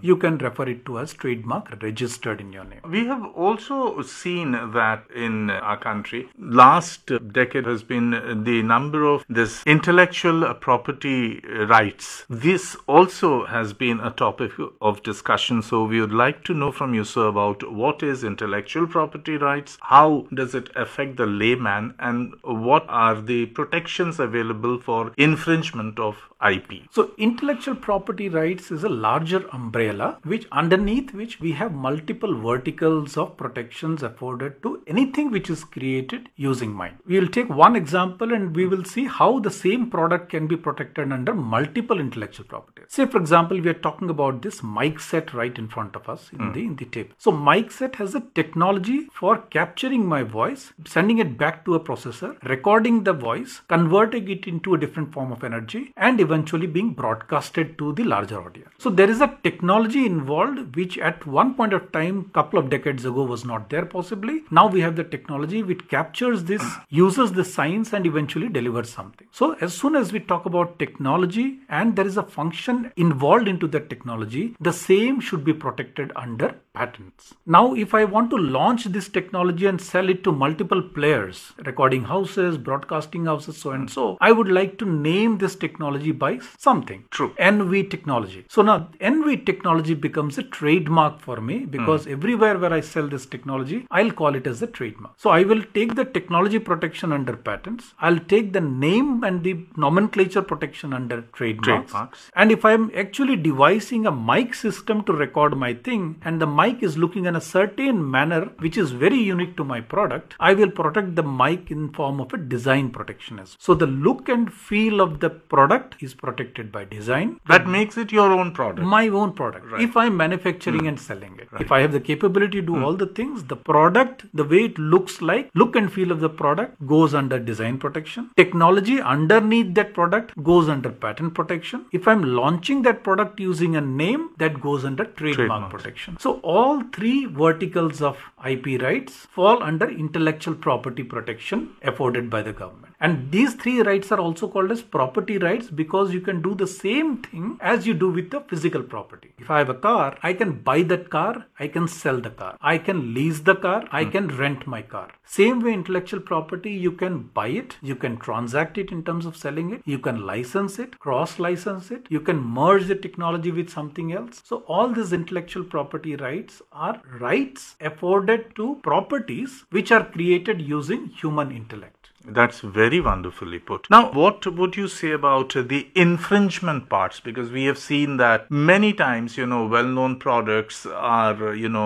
you can refer it to as trademark registered in your name. We have also seen that in our country, last decade has been the number of this intellectual property rights. This also has been a topic of discussion. So we would like to know from you, sir, about what is intellectual property rights, how does it affect the layman, and what are the protections available for infringement of IP. So intellectual property rights is a larger umbrella underneath which we have multiple verticals of protections afforded to anything which is created using mind. We will take one example and we will see how the same product can be protected under multiple intellectual property. Say for example, we are talking about this mic set right in front of us in the table. So mic set has a technology for capturing my voice, sending it back to a processor, recording the voice, converting it into a different form of energy, and eventually being broadcasted to the larger audience. So there is a technology involved which at one point of time, couple of decades ago, was not there possibly. Now we have the technology which captures this, uses the science, and eventually delivers something. So as soon as we talk about technology and there is a function involved into that technology, the same should be protected under patents. Now if I want to launch this technology and sell it to multiple players, recording houses, broadcasting houses, so and so, I would like to name this technology by something. True. NV technology. So now NV technology becomes a trademark for me because everywhere where I sell this technology, I'll call it as a trademark. So I will take the technology protection under patents. I'll take the name and the nomenclature protection under trademarks. And if I'm actually devising a mic system to record my thing and the mic is looking in a certain manner which is very unique to my product, I will protect the mic in form of a design protection as well. So the look and feel of the product is protected by design. That makes it your own product. My own product. Right. If I'm manufacturing and selling it. Right. If I have the capability to do all the things, the product, the way it looks like, look and feel of the product goes under design protection. Technology underneath that product goes under patent protection. If I'm launching that product using a name, that goes under trademark protection. So all three verticals of IP rights fall under intellectual property protection afforded by the government. And these three rights are also called as property rights because you can do the same thing as you do with the physical property. If I have a car, I can buy that car, I can sell the car, I can lease the car, I can rent my car. Same way intellectual property, you can buy it, you can transact it in terms of selling it, you can license it, cross-license it, you can merge the technology with something else. So all these intellectual property rights are rights afforded to properties which are created using human intellect. That's very wonderfully put. Now, what would you say about the infringement parts? Because we have seen that many times, well-known products are,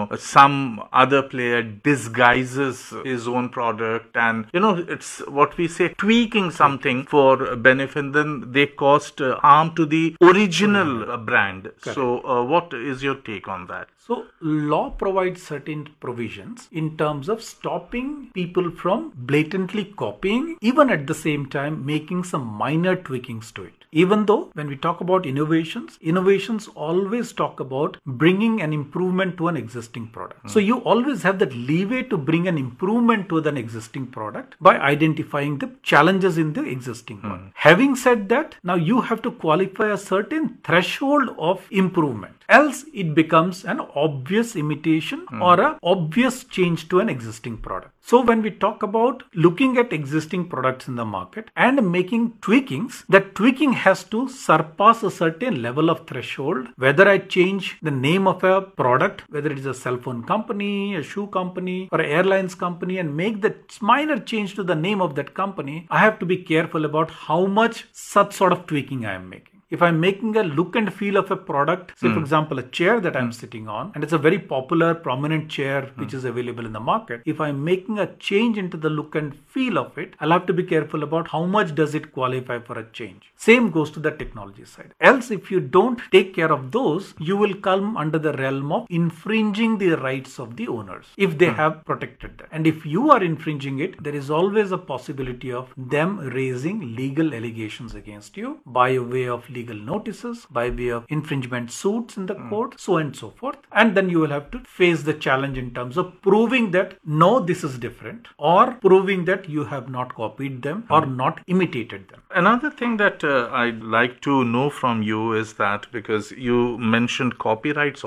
some other player disguises his own product and, it's what we say, tweaking something for benefit, then they cost harm to the original brand. Correct. So, what is your take on that? So, law provides certain provisions in terms of stopping people from blatantly copying, even at the same time making some minor tweakings to it. Even though when we talk about innovations always talk about bringing an improvement to an existing product. So you always have that leeway to bring an improvement to an existing product by identifying the challenges in the existing one. Having said that, now you have to qualify a certain threshold of improvement. Else it becomes an obvious imitation or an obvious change to an existing product. So when we talk about looking at existing products in the market and making tweakings, that tweaking has to surpass a certain level of threshold. Whether I change the name of a product, whether it is a cell phone company, a shoe company, or an airlines company, and make that minor change to the name of that company, I have to be careful about how much such sort of tweaking I am making. If I'm making a look and feel of a product, say for example, a chair that I'm sitting on, and it's a very popular, prominent chair which is available in the market. If I'm making a change into the look and feel of it, I'll have to be careful about how much does it qualify for a change. Same goes to the technology side. Else, if you don't take care of those, you will come under the realm of infringing the rights of the owners if they have protected that. And if you are infringing it, there is always a possibility of them raising legal allegations against you by way of legal notices, by way of infringement suits in the court, so and so forth. And then you will have to face the challenge in terms of proving that no, this is different, or proving that you have not copied them or not imitated them. Another thing that I'd like to know from you is that because you mentioned copyrights